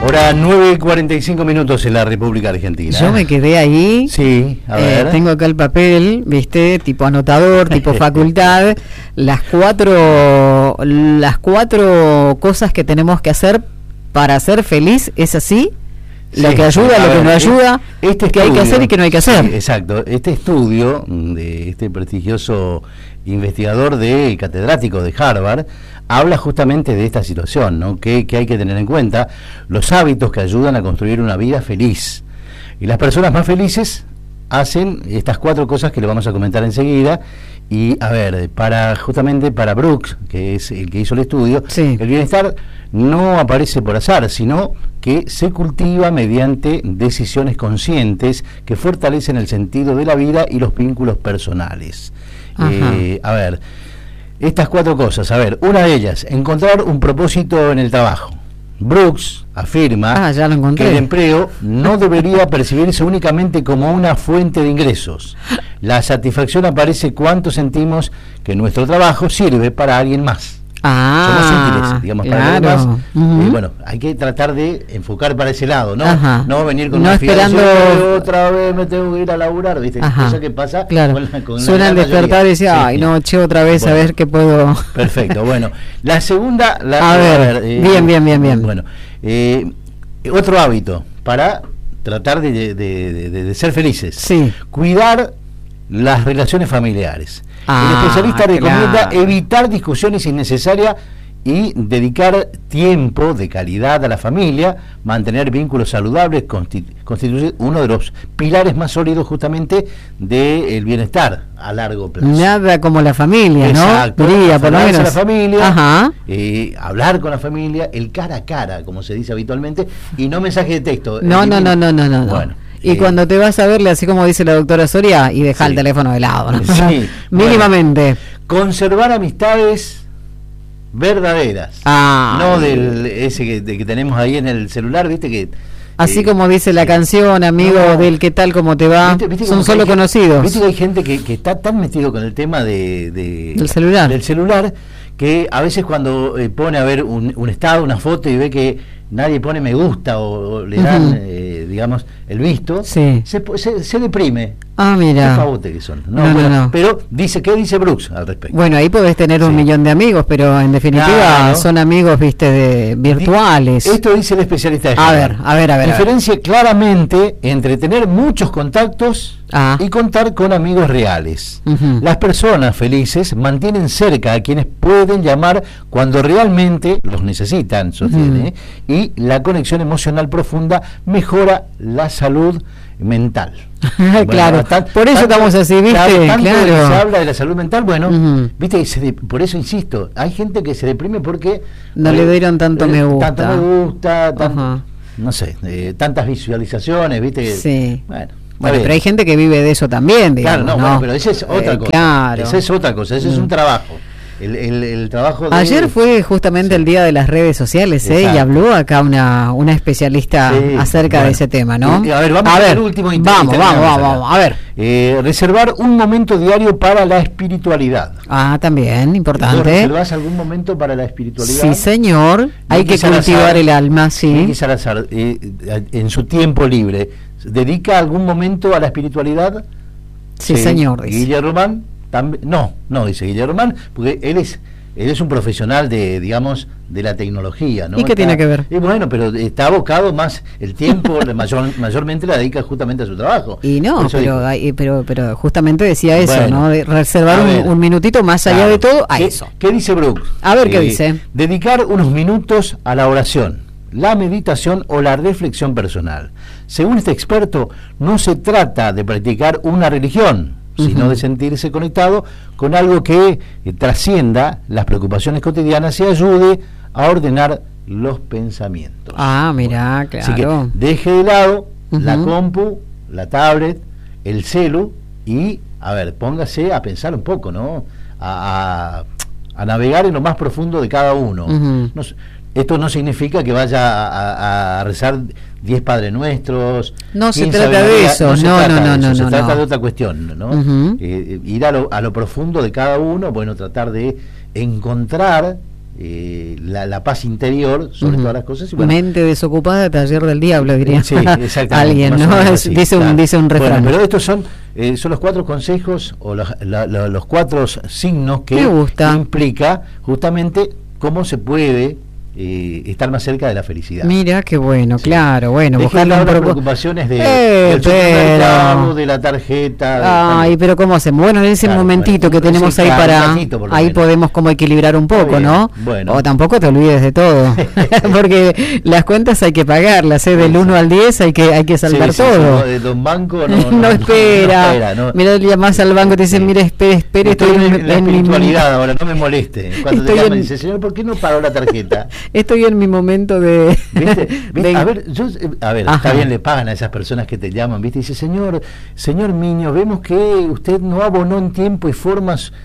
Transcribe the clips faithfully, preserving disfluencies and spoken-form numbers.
Hora nueve y cuarenta y cinco minutos en la República Argentina. Yo me quedé ahí. Sí, a ver. Eh, tengo acá el papel, viste, tipo anotador, tipo facultad. Las cuatro, las cuatro cosas que tenemos que hacer para ser feliz, ¿es así? Lo Sí, que ayuda, lo ver, que no ayuda, este que hay que hacer y que no hay que hacer. Sí, exacto. Este estudio de este prestigioso investigador de catedrático de Harvard habla justamente de esta situación, ¿no? Que, que hay que tener en cuenta los hábitos que ayudan a construir una vida feliz. Y las personas más felices hacen estas cuatro cosas que le vamos a comentar enseguida. Y a ver, para justamente para Brooks, que es el que hizo el estudio, sí. El bienestar no aparece por azar, sino que se cultiva mediante decisiones conscientes que fortalecen el sentido de la vida y los vínculos personales. Eh, a ver, estas cuatro cosas, a ver, una de ellas, encontrar un propósito en el trabajo. Brooks afirma ah, ya lo encontré. que el empleo no debería percibirse únicamente como una fuente de ingresos. La satisfacción aparece cuando sentimos que nuestro trabajo sirve para alguien más. Ah, Somos útiles, digamos, claro. para alguien más. Uh-huh. Eh, bueno, hay que tratar de enfocar para ese lado, ¿no? Ajá. No venir con no una esperando fijación, otra vez me tengo que ir a laburar, ¿viste? Ajá. Cosa que pasa claro. con la, con Suena al despertar y decía, sí. ay no, che, otra vez Bueno, a ver qué puedo. Perfecto, bueno. La segunda... La, a ver, a ver eh, bien, bien, bien, bien. Bueno, eh, otro hábito para tratar de, de, de, de, de ser felices. Sí. Cuidar las relaciones familiares. Ah, el especialista recomienda claro. evitar discusiones innecesarias y dedicar tiempo de calidad a la familia, mantener vínculos saludables, constitu constituye uno de los pilares más sólidos justamente del bienestar a largo plazo. Nada como la familia, Exacto, ¿no? Diría, por lo menos. la familia, Ajá. Eh, hablar con la familia, el cara a cara, como se dice habitualmente, y no mensaje de texto. No, no, no, no, no, no. Bueno. Y eh, cuando te vas a verle, así como dice la doctora Soria, y deja sí. el teléfono de lado, ¿no? Sí, mínimamente. Bueno, conservar amistades verdaderas, ah, no del ese que, de que tenemos ahí en el celular, viste que así eh, como dice la canción, amigo, no, del qué tal, cómo te va, ¿viste, viste son solo hay, conocidos. Viste que hay gente que, que está tan metido con el tema de, de del celular, del celular, que a veces cuando eh, pone a ver un, un estado, una foto y ve que nadie pone me gusta o, o le dan, uh-huh. eh, digamos, el visto, sí. se, se, se deprime. Ah, mira. Qué pavote que son. No, no, bueno, no, no. Pero dice, ¿qué dice Brooks al respecto? Bueno, ahí podés tener sí. un millón de amigos, pero en definitiva claro. son amigos, viste, de virtuales. Esto dice el especialista de A ver, a ver, a ver. Diferencia a ver. claramente entre tener muchos contactos ah. y contar con amigos reales. Uh-huh. Las personas felices mantienen cerca a quienes pueden llamar cuando realmente los necesitan, sostiene, uh-huh. y la conexión emocional profunda mejora la salud mental. Bueno, claro, tan, por eso tanto, estamos así, ¿viste? Tanto claro. se habla de la salud mental, bueno, uh-huh. viste, se de, por eso insisto, hay gente que se deprime porque no eh, le dieron tanto eh, me gusta. Tanto me gusta, tanto, uh-huh. no sé, eh, tantas visualizaciones, viste. Sí. Bueno, bueno pero hay gente que vive de eso también, digamos. Claro, no, ¿no? Bueno, pero esa es otra eh, cosa. Claro. Esa es otra cosa, ese uh-huh. es un trabajo. El, el, el trabajo de... Ayer fue justamente sí. el día de las redes sociales, ¿eh? Y habló acá una, una especialista sí, acerca bueno. de ese tema, ¿no? Y, a ver, vamos a ver el último vamos, vamos, vamos, vamos, a ver. Eh, reservar un momento diario para la espiritualidad. Ah, también, importante. ¿Reservas algún momento para la espiritualidad? Sí, señor. Hay, hay que cultivar azar, el alma, sí. Hay que azar, eh, en su tiempo libre, ¿dedica algún momento a la espiritualidad? Sí, sí. señor. Dice. Guillermo Román. No, no, dice Guillermo Román, porque él es él es un profesional de, digamos, de la tecnología, ¿no? ¿Y qué está, tiene que ver? Y bueno, pero está abocado más el tiempo, mayor, mayormente la dedica justamente a su trabajo. Y no, pero, hay, pero pero justamente decía eso, bueno, ¿no? De reservar ver, un, un minutito más allá claro, de todo a ¿qué, eso. ¿Qué dice Brooks? A ver, eh, ¿qué dice? Dedicar unos minutos a la oración, la meditación o la reflexión personal. Según este experto, no se trata de practicar una religión, sino uh-huh. de sentirse conectado con algo que eh, trascienda las preocupaciones cotidianas y ayude a ordenar los pensamientos. Ah, mira, claro. Así que deje de lado uh-huh. la compu, la tablet, el celu y, a ver, póngase a pensar un poco, ¿no? A, a, a navegar en lo más profundo de cada uno. Uh-huh. No, esto no significa que vaya a, a, a rezar diez Padres Nuestros. No se trata de eso, no, no, no, no. Se no, trata no. de otra cuestión, ¿no? Uh-huh. eh, ir a lo, a lo profundo de cada uno, bueno, tratar de encontrar eh, la, la paz interior sobre uh-huh. todas las cosas. Y bueno, mente desocupada, taller del diablo, diría. Sí, exactamente. Alguien, ¿no? Así, dice, claro. un, dice un refrán. Bueno, pero estos son, eh, son los cuatro consejos o los, la, la, los cuatro signos que implica justamente cómo se puede Eh, estar más cerca de la felicidad. Mira qué bueno, sí. Claro, bueno, buscar las pro... preocupaciones de, eh, del supermercado, de la tarjeta. Ay, de... pero ¿cómo hacemos? Bueno, en ese claro, momentito bueno, que tenemos sí, ahí claro, para ahí menos. Podemos como equilibrar un poco, ¿no? Bueno. O tampoco te olvides de todo, porque las cuentas hay que pagarlas, ¿eh? Del uno al diez hay que hay que salvar sí, todo. Sí, de Don Banco no, no, no espera. No espera no. Mira, llamás al banco y te dicen, sí. Mire, espere, espere, estoy, estoy en, en, la en espiritualidad mi... ahora, no me moleste. Cuando estoy te llaman en... y dice, señor, ¿por qué no pagó la tarjeta? Estoy en mi momento de... ¿Viste? ¿Viste? de... A ver, yo, a ver, Ajá. está bien, le pagan a esas personas que te llaman, ¿viste? Y dice, señor, señor Miño, vemos que usted no abonó en tiempo y formas...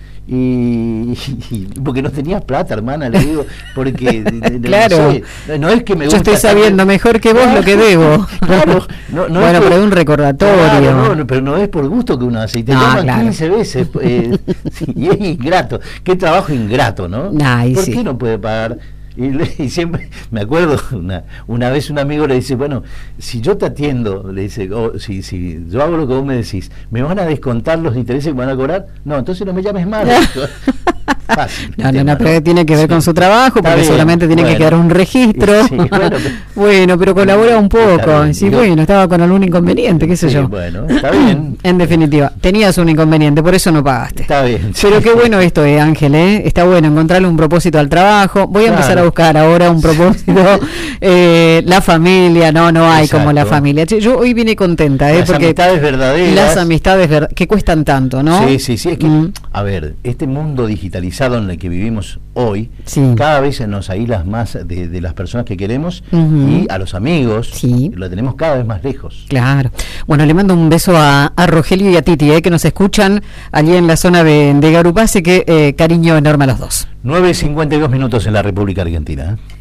Y, y porque no tenías plata, hermana, le digo, porque claro, no, sé, no es que me gusta, yo estoy sabiendo tanto, mejor que vos claro, lo que debo. Claro, no, no bueno, es pero es un recordatorio. Claro, no, pero no es por gusto que uno hace, y te no, llaman claro. quince veces, eh, y es ingrato, qué trabajo ingrato, ¿no? Ay, ¿Por sí. qué no puede pagar? Y, le, y siempre, me acuerdo, una, una vez un amigo le dice, bueno, si yo te atiendo, le dice, oh, si, si yo hago lo que vos me decís, ¿me van a descontar los intereses que me van a cobrar? No, entonces no me llames más. Fácil, no, no, no, pero tiene que ver sí. con su trabajo, porque seguramente tiene bueno. que quedar un registro. Sí, bueno, pero, bueno, pero colabora un poco. Bien, sí, no, bueno, estaba con algún inconveniente, qué sé sí, yo. Bueno, está bien. En definitiva, tenías un inconveniente, por eso no pagaste. Está bien. Pero sí. Qué bueno esto, eh, Ángel, ¿eh? Está bueno encontrarle un propósito al trabajo. Voy a claro. empezar a buscar ahora un propósito. eh, la familia, no, no hay Exacto. como la familia. Yo hoy vine contenta, ¿eh? Las porque amistades verdaderas. Las amistades ver que cuestan tanto, ¿no? Sí, sí, sí. Es que, mm. a ver, este mundo digitalizado en el que vivimos hoy, sí. cada vez nos aíslas más de, de las personas que queremos uh-huh. y a los amigos sí. lo tenemos cada vez más lejos. Claro. Bueno, le mando un beso a, a Rogelio y a Titi, eh, que nos escuchan allí en la zona de, de Garupá, así que eh, cariño enorme a los dos. nueve y cincuenta y dos minutos en la República Argentina. ¿eh?